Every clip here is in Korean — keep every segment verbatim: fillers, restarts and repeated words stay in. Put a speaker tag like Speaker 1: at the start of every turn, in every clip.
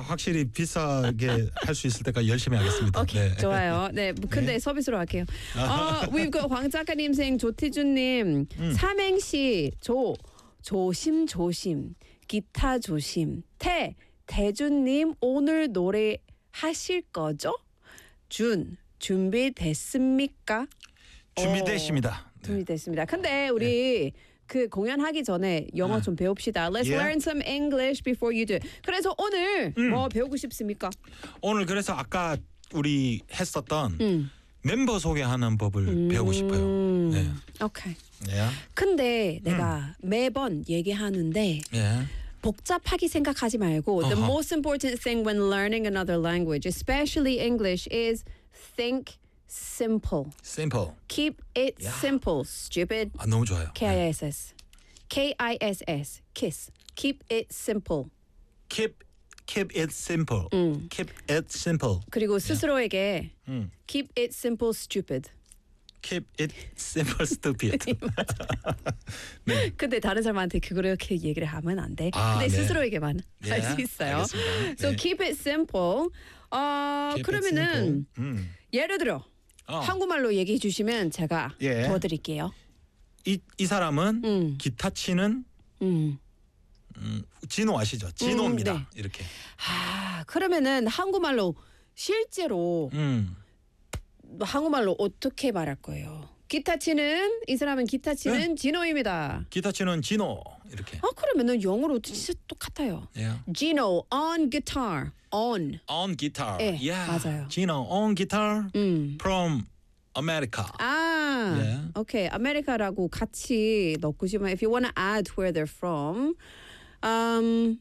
Speaker 1: 확실히 비싸게 할 수 있을 때까지 열심히 하겠습니다.
Speaker 2: 오케이,
Speaker 1: 네.
Speaker 2: 좋아요. 네, 근데
Speaker 1: 네.
Speaker 2: 서비스로 할게요. 어, we've got 황 작가님 생 조태준님
Speaker 1: 음.
Speaker 2: 삼행시 조 조심 조심 기타 조심 태 태준님 오늘 노래 하실 거죠? 준 준비됐습니까?
Speaker 1: 준비됐습니다.
Speaker 2: 어, 준비됐습니다. 근데 우리 그 공연하기 전에 영어
Speaker 1: 아.
Speaker 2: 좀 배웁시다. Let's
Speaker 1: Yeah.
Speaker 2: learn some English before you do. 그래서 오늘
Speaker 1: 음.
Speaker 2: 뭐 배우고 싶습니까?
Speaker 1: 오늘 그래서 아까 우리 했었던
Speaker 2: 음.
Speaker 1: 멤버 소개하는 법을 배우고 싶어요. 네.
Speaker 2: 오케이.
Speaker 1: 예.
Speaker 2: 근데
Speaker 1: 음.
Speaker 2: 내가 매번 얘기하는데
Speaker 1: 예.
Speaker 2: 복잡하게 생각하지 말고 the
Speaker 1: 어허.
Speaker 2: most important thing when learning another language, especially English, is think simple.
Speaker 1: Simple.
Speaker 2: Keep it
Speaker 1: 야.
Speaker 2: simple. Stupid.
Speaker 1: 아 너무 좋아요.
Speaker 2: K I S S. K I S S. Kiss. Keep it simple.
Speaker 1: Keep keep it simple. Keep it simple.
Speaker 2: 그리고 스스로에게
Speaker 1: 음.
Speaker 2: keep it simple, stupid.
Speaker 1: Keep it simple, stupid. 네.
Speaker 2: 근데 다른 사람한테 그렇게 얘기를 하면 안 돼.
Speaker 1: 아,
Speaker 2: 근데
Speaker 1: 네.
Speaker 2: 스스로에게만
Speaker 1: 네,
Speaker 2: 할 수 있어요.
Speaker 1: 알겠습니다.
Speaker 2: So
Speaker 1: 네.
Speaker 2: keep it simple. 어,
Speaker 1: Keep it
Speaker 2: 그러면은
Speaker 1: simple. 음.
Speaker 2: 예를 들어
Speaker 1: 어.
Speaker 2: 한국말로 얘기해 주시면 제가
Speaker 1: 예.
Speaker 2: 도와드릴게요.
Speaker 1: 이, 이 사람은
Speaker 2: 음.
Speaker 1: 기타 치는
Speaker 2: 음.
Speaker 1: 음, 진호 아시죠? 진호입니다.
Speaker 2: 음, 네.
Speaker 1: 이렇게.
Speaker 2: 아, 그러면은 한국말로 실제로
Speaker 1: 음.
Speaker 2: 한국말로 어떻게 말할 거예요? 기타 치는 이 사람은 기타 치는
Speaker 1: 네.
Speaker 2: 진호입니다.
Speaker 1: 기타 치는 진호 이렇게.
Speaker 2: 아, 그러면은 영어로 진짜 똑같아요.
Speaker 1: Yeah.
Speaker 2: Gino on guitar. On.
Speaker 1: On guitar.
Speaker 2: 예,
Speaker 1: yeah.
Speaker 2: 맞아요.
Speaker 1: Gino on guitar
Speaker 2: 음.
Speaker 1: from America.
Speaker 2: 아,
Speaker 1: Yeah.
Speaker 2: 오케이. 아메리카라고 같이 넣고 싶으면 if you want to add where they're from, um,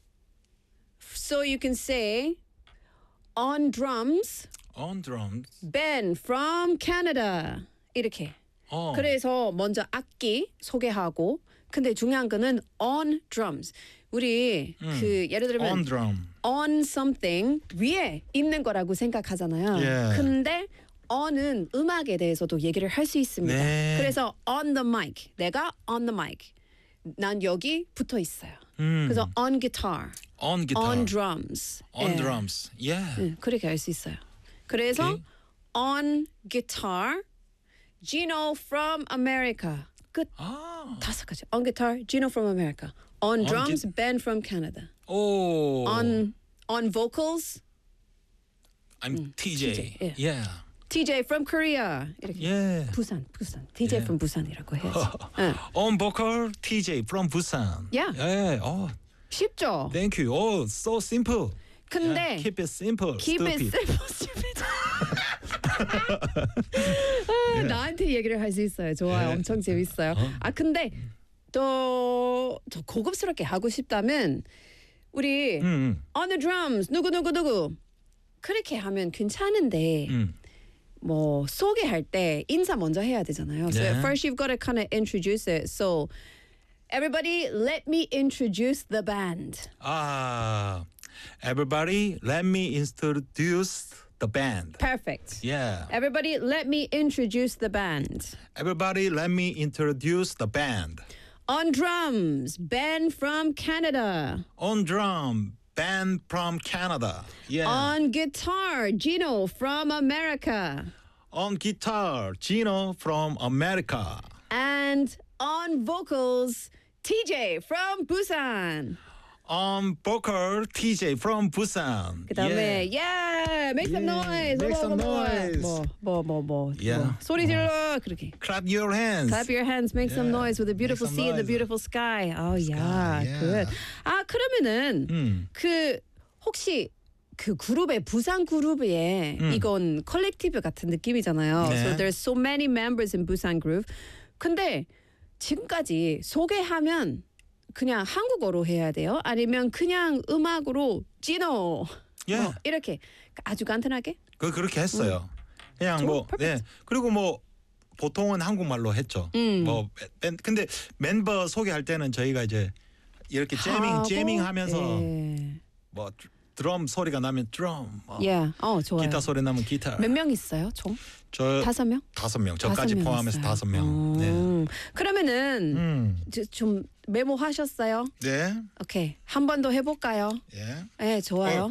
Speaker 2: so you can say on drums,
Speaker 1: On drums.
Speaker 2: Ben from Canada. 이렇게.
Speaker 1: 어.
Speaker 2: 그래서 먼저 악기 소개하고, 근데 중요한 거는 on drums. 우리
Speaker 1: 음.
Speaker 2: 그 예를 들면
Speaker 1: On drum.
Speaker 2: on something 위에 있는 거라고 생각하잖아요.
Speaker 1: 예.
Speaker 2: 근데 on은 음악에 대해서도 얘기를 할 수 있습니다.
Speaker 1: 네.
Speaker 2: 그래서 on the mic, 내가 on the mic, 난 여기 붙어 있어요.
Speaker 1: 음.
Speaker 2: 그래서 on guitar,
Speaker 1: on guitar.
Speaker 2: on drums,
Speaker 1: On
Speaker 2: 예.
Speaker 1: drums. Yeah.
Speaker 2: 응, 그렇게 할 수 있어요. 그래서
Speaker 1: 오케이.
Speaker 2: on guitar, Gino from America. 끝.
Speaker 1: 아.
Speaker 2: 다섯 가지. On guitar, Gino from America. On
Speaker 1: On
Speaker 2: drums,
Speaker 1: 기-
Speaker 2: Ben from Canada.
Speaker 1: 오.
Speaker 2: On on vocals,
Speaker 1: I'm T J.
Speaker 2: T J, 예.
Speaker 1: Yeah.
Speaker 2: T J from Korea. 이렇게.
Speaker 1: Yeah.
Speaker 2: 부산, 부산. T J
Speaker 1: 예.
Speaker 2: from 부산이라고 해야지. 응.
Speaker 1: On vocal T J from Busan.
Speaker 2: Yeah.
Speaker 1: 예. 어.
Speaker 2: 쉽죠?
Speaker 1: Thank you. Oh, so simple.
Speaker 2: 근데
Speaker 1: Yeah. Keep it simple.
Speaker 2: keep it
Speaker 1: stupid.
Speaker 2: simple, stupid. 아, 나한테 얘기를 할 수 있어요. 좋아요.
Speaker 1: 예.
Speaker 2: 엄청 재밌어요.
Speaker 1: 어.
Speaker 2: 아 근데 또 더 고급스럽게 하고 싶다면 우리
Speaker 1: 음. 음.
Speaker 2: on the drums 누구 누구 누구 그렇게 하면 괜찮은데
Speaker 1: 음.
Speaker 2: 뭐 소개할 때 인사 먼저 해야 되잖아요. So
Speaker 1: 네.
Speaker 2: at first you've got to kind of introduce it. So everybody, let me introduce the band.
Speaker 1: Ah. Everybody, let me introduce the band.
Speaker 2: Perfect.
Speaker 1: Yeah.
Speaker 2: Everybody, let me introduce the band.
Speaker 1: Everybody, let me introduce the band.
Speaker 2: On drums, Ben from Canada.
Speaker 1: On drum, band from Canada. Yeah.
Speaker 2: On guitar, Gino from America.
Speaker 1: On guitar, Gino from America.
Speaker 2: And on vocals, T J from Busan.
Speaker 1: On vocal, T J from Busan.
Speaker 2: 그다음에 yeah, make some
Speaker 1: Yeah,
Speaker 2: noise.
Speaker 1: make
Speaker 2: 뭐,
Speaker 1: some
Speaker 2: 뭐, 뭐,
Speaker 1: noise.
Speaker 2: 뭐, 뭐, 뭐, 뭐,
Speaker 1: Yeah.
Speaker 2: 뭐. 소리 질러 그렇게.
Speaker 1: Clap your hands.
Speaker 2: Clap your hands, make some
Speaker 1: Yeah,
Speaker 2: noise with the beautiful
Speaker 1: make some
Speaker 2: sea and the
Speaker 1: noise.
Speaker 2: beautiful sky. Oh yeah,
Speaker 1: yeah.
Speaker 2: good. 아 그러면은
Speaker 1: 음.
Speaker 2: 그 혹시 그 그룹의 부산 그룹에
Speaker 1: 음.
Speaker 2: 이건 컬렉티브 같은 느낌이잖아요.
Speaker 1: 네.
Speaker 2: So there's so many members in Busan group. 근데 지금까지 소개하면 그냥 한국어로 해야 돼요? 아니면 그냥 음악으로 진호
Speaker 1: 예.
Speaker 2: 뭐 이렇게 아주 간단하게?
Speaker 1: 그 그렇게 했어요. 그냥
Speaker 2: 좋아,
Speaker 1: 뭐 네.
Speaker 2: perfect.
Speaker 1: 그리고 뭐 보통은 한국말로 했죠.
Speaker 2: 음.
Speaker 1: 뭐 밴, 근데 멤버 소개할 때는 저희가 이제 이렇게 재밍
Speaker 2: 하고,
Speaker 1: 재밍하면서
Speaker 2: 예.
Speaker 1: 뭐 드- 드럼 소리가 나면 드럼, 뭐
Speaker 2: 예. 어 좋아요.
Speaker 1: 기타 소리 나면 기타.
Speaker 2: 몇 명 있어요? 총?
Speaker 1: 저
Speaker 2: 다섯 명?
Speaker 1: 다섯 명. 저까지
Speaker 2: 다섯 명
Speaker 1: 포함해서
Speaker 2: 있어요.
Speaker 1: 다섯 명. 네.
Speaker 2: 음. 그러면은
Speaker 1: 음.
Speaker 2: 저- 좀 메모하셨어요?
Speaker 1: 네.
Speaker 2: 오케이 한 번 더 해볼까요?
Speaker 1: 예.
Speaker 2: 네 좋아요.